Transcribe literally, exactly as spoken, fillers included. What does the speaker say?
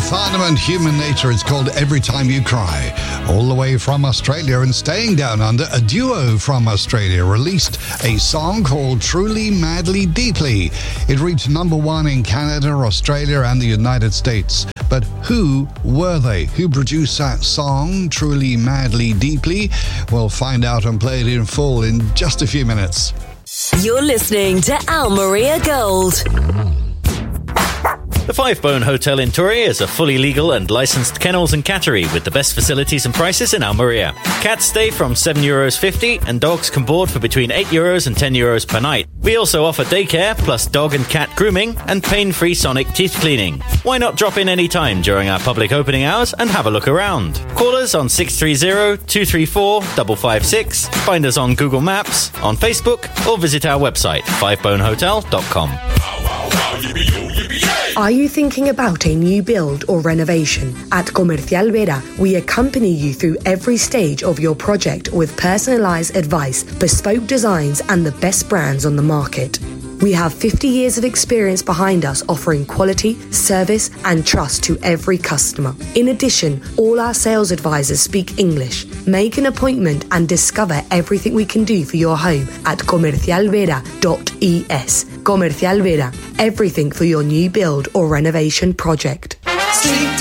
Fundament, Human Nature. It's called Every Time You Cry. All the way from Australia and staying down under, a duo from Australia released a song called Truly, Madly, Deeply. It reached number one in Canada, Australia and the United States. But who were they? Who produced that song, Truly, Madly, Deeply? We'll find out and play it in full in just a few minutes. You're listening to Almeria Gold. The Five Bone Hotel in Torre is a fully legal and licensed kennels and cattery with the best facilities and prices in Almeria. Cats stay from seven euros fifty and dogs can board for between eight euros and ten euros per night. We also offer daycare plus dog and cat grooming and pain-free sonic teeth cleaning. Why not drop in any time during our public opening hours and have a look around? Call us on six three zero, two three four, five five six, find us on Google Maps, on Facebook, or visit our website, five bone hotel dot com. Are you thinking about a new build or renovation? At Comercial Vera, we accompany you through every stage of your project with personalised advice, bespoke designs and the best brands on the market. We have fifty years of experience behind us offering quality, service and trust to every customer. In addition, all our sales advisors speak English. Make an appointment and discover everything we can do for your home at comercial vera dot e s. Comercial Vera, everything for your new build or renovation project.